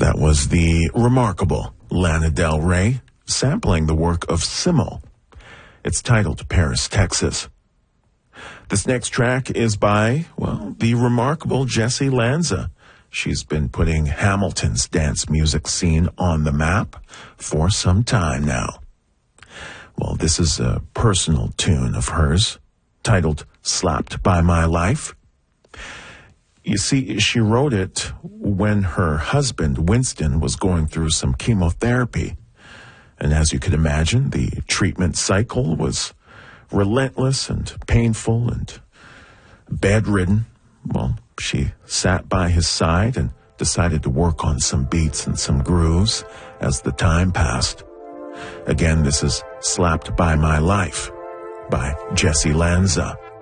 That was the remarkable Lana Del Rey sampling the work of Simo. It's titled Paris, Texas. This next track is by, well, the remarkable Jessie Lanza. She's been putting Hamilton's dance music scene on the map for some time now. Well, this is a personal tune of hers, titled Slapped by My Life. You see, she wrote it when her husband, Winston, was going through some chemotherapy. And as you could imagine, the treatment cycle was relentless and painful and bedridden. Well, she sat by his side and decided to work on some beats and some grooves as the time passed. Again, this is Slapped by My Life by Jessie Lanza.